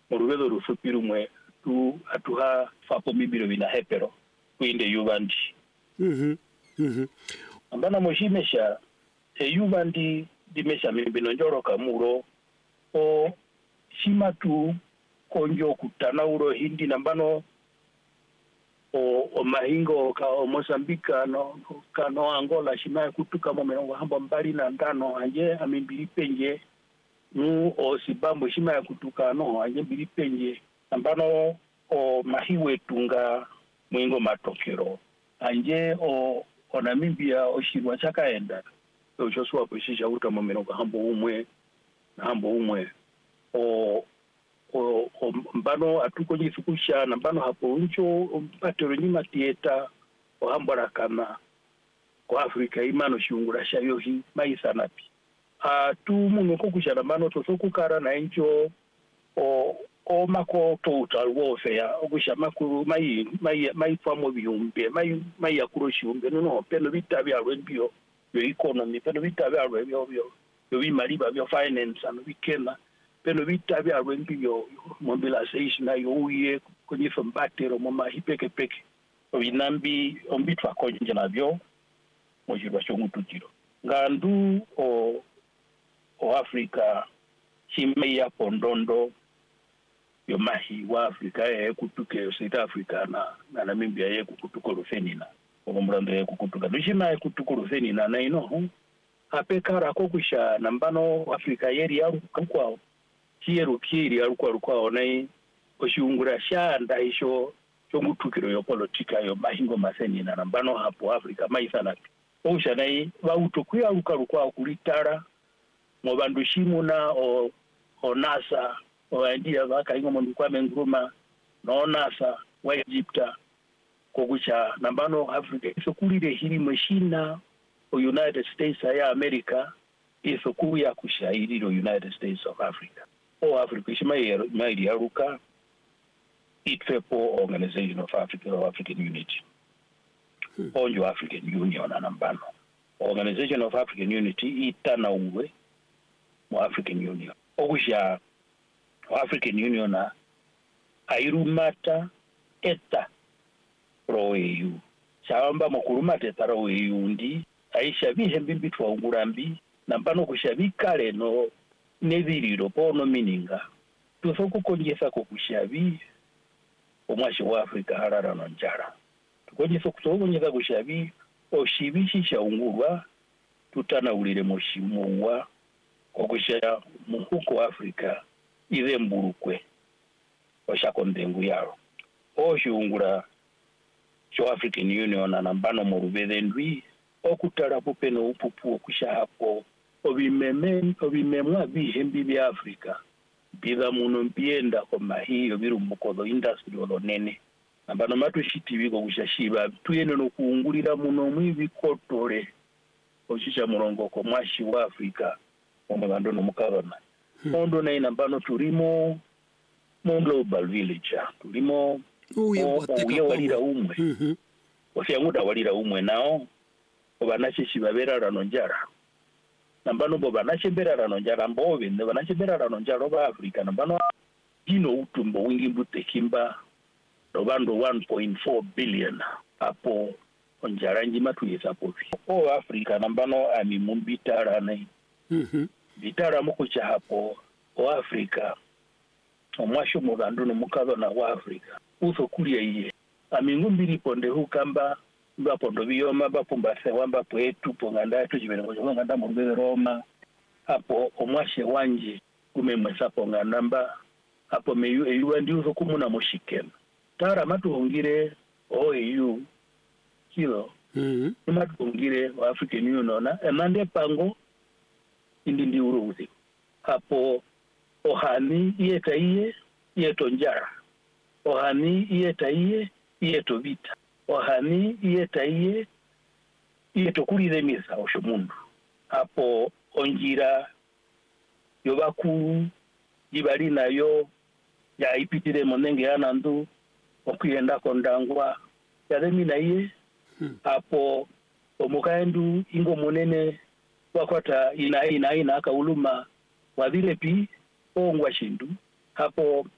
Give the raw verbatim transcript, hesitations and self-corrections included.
murubedo rufupi rumwe tu atuha fapo mibiro bina hepero kuinde yubandi mhm mhm ambana moshimesha e yubandi dimesha mibino njoro kamuro o shimatu konjo kutana uro hindi nambano o, o mahingo ka o Mozambika no kano Angola shima kutuka mo mengo hamba mbali na ndano anje amibiri penje nu o sibambo shima kutuka no anje biri penje nambano o mahiwe tunga mwingo matokero anje o o Namibia o shirwa chakaenda o Joshua poshisha uta mo mengo hambo umwe na hambo umwe o o, o mbano atuko jisukusha na mbano hapo uncho mpatero nyima tieta o hambara kama kwa Afrika imano shungura shayohi maisa napi a tu muno kokusha na mbano tosoku kara na encho o o mako total warfare okusha makuru mai mai mai famo biumbe mai mai akuro shiumbe no no peno vita bya rwebio yo economy peno vita bya rwebio yo yo bimaliba bya finance and bikena peno vita bya rwebio mobilization ayo uye kwenye fambatero mama hipeke peke obinambi ombitwa konje nabyo mojirwa shongutujiro ngandu o o Africa chimeya pondondo yo mahi wa Africa ye kutuke South Africa na na Namibia ye kutuko rufenina omurando ye kutuka dushima ye kutuko rufenina na ino apekara kokusha nambano Africa yeri ya kwao kieru kiri alikuwa alikuwa onai oshungura shanda isho chomutukiro yo politika yo mahingo maseni na nambano hapo Africa maisana osha nai bautukuya alikuwa kulitara mo bandu shimuna o o NASA o India baka ingo mundu kwa Nkrumah no NASA wa Egypta kokucha nambano Africa isokulire hili mashina o United States ya America isokuya kushairi o United States of Africa o Africa ishima maili yaruka itfepo Organization of Africa or African Unity hmm. Onjo African Union anambano Organization of African Unity itana uwe mo African Union okusha African Union na airumata eta pro E U shamba mokurumata eta pro E U ndi aisha bihe mbimbi twaungurambi nambano kushabikale no neviriro pono mininga tusoku konjesa ko kushabi omwashi wa Africa harara no njara tukonjesa kusobonyeza kushabi oshibishi shaungurwa tutana ulire moshimuwa okushaya muhuko Africa ile mburukwe oshakondengu yaro oshiungura cho African Union anambano mu rubede ndwi okutara popeno upupu okusha hapo obimeme obimemwa bihembi bya Africa biza muno mpienda kwa mahiyo birumukozo industry olonene nambano matushiti biko kushashiba tuyene no kuungulira muno mwibikotore oshisha murongo ko mwashi wa Africa omugando no mukabana ondo na inambano turimo mu global village turimo uye walira umwe ofyanguda walira umwe nao obanache shibabera rano njara nambano bo banache bera rano njara mbobe ne banache bera rano njara ba Africa nambano dino utumbo wingi mbute kimba robando one point four billion apo onjara njima tuyesa pofi o Africa nambano ami mumbitara nei mhm bitara mukucha hapo o Africa omwasho mugando no mukazo na wa Africa uso kulia iye amingumbiri ponde hukamba bapondo biyoma bapumbase wamba pwetu ponganda tujibere nganda mu Roma hapo omwashe wanje kumemwe sapo ngandamba hapo meyu eyu ndi uso kumuna moshikema tara matuhungire o E U kilo mhm matuhungire wa African Union na emande pango indi ndi uruzi hapo ohani yeta iye yeto njara ohani yeta iye yeto vita ohani yeta iye yeto kulire misa oshomundu hapo onjira yobakuru yibali nayo ya ipitire monenge anandu okuyenda kondangwa yaremi naye hmm. hapo omukaendu ingo monene wakwata ina ina ina akauluma wadhile pi ongwa shindu hapo